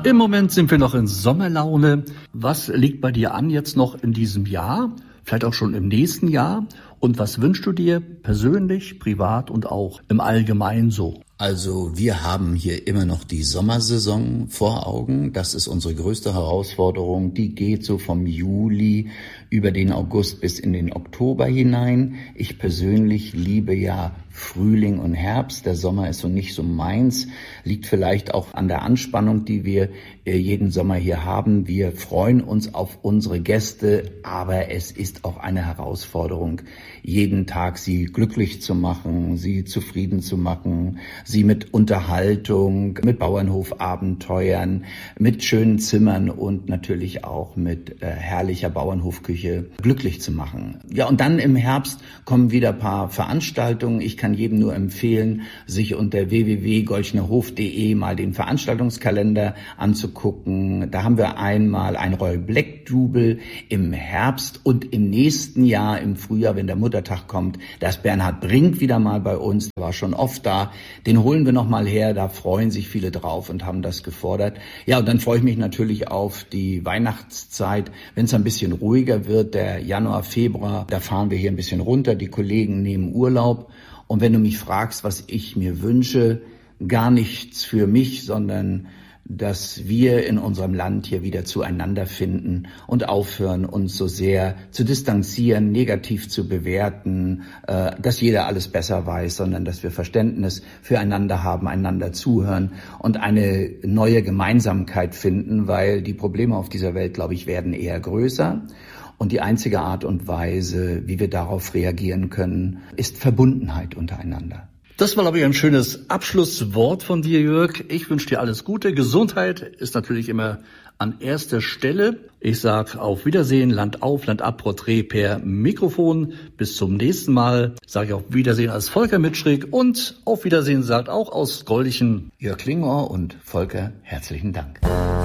Im Moment sind wir noch in Sommerlaune. Was liegt bei dir an jetzt noch in diesem Jahr? Vielleicht auch schon im nächsten Jahr? Und was wünschst du dir persönlich, privat und auch im Allgemeinen so? Also wir haben hier immer noch die Sommersaison vor Augen. Das ist unsere größte Herausforderung. Die geht so vom Juli über den August bis in den Oktober hinein. Ich persönlich liebe ja Frühling und Herbst. Der Sommer ist so nicht so meins. Liegt vielleicht auch an der Anspannung, die wir jeden Sommer hier haben. Wir freuen uns auf unsere Gäste, aber es ist auch eine Herausforderung, jeden Tag sie glücklich zu machen, sie zufrieden zu machen, sie mit Unterhaltung, mit Bauernhofabenteuern, mit schönen Zimmern und natürlich auch mit herrlicher Bauernhofküche glücklich zu machen. Ja, und dann im Herbst kommen wieder ein paar Veranstaltungen. Ich kann jedem nur empfehlen, sich unter www.golchnerhof.de mal den Veranstaltungskalender anzugucken. Da haben wir einmal ein Royal Black Double im Herbst und im nächsten Jahr, im Frühjahr, wenn der Muttertag kommt, da ist Bernhard Brink wieder mal bei uns, der war schon oft da. Den holen wir noch mal her, da freuen sich viele drauf und haben das gefordert. Ja, und dann freue ich mich natürlich auf die Weihnachtszeit, wenn es ein bisschen ruhiger wird, der Januar, Februar, da fahren wir hier ein bisschen runter, die Kollegen nehmen Urlaub. Und wenn du mich fragst, was ich mir wünsche, gar nichts für mich, sondern dass wir in unserem Land hier wieder zueinander finden und aufhören, uns so sehr zu distanzieren, negativ zu bewerten, dass jeder alles besser weiß, sondern dass wir Verständnis füreinander haben, einander zuhören und eine neue Gemeinsamkeit finden, weil die Probleme auf dieser Welt, glaube ich, werden eher größer. Und die einzige Art und Weise, wie wir darauf reagieren können, ist Verbundenheit untereinander. Das war, glaube ich, ein schönes Abschlusswort von dir, Jörg. Ich wünsche dir alles Gute. Gesundheit ist natürlich immer an erster Stelle. Ich sage auf Wiedersehen, Land auf, Land ab, Porträt per Mikrofon. Bis zum nächsten Mal. Sage ich auf Wiedersehen als Volker Mitschrig und auf Wiedersehen sagt auch aus Goldichen Jörg Klingor und Volker, herzlichen Dank.